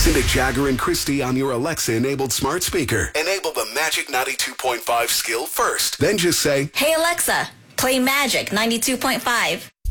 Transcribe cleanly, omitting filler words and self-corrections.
Listen to Jagger and Christy on your Alexa-enabled smart speaker. Enable the Magic 92.5 skill first. Then just say, Hey Alexa, play Magic 92.5.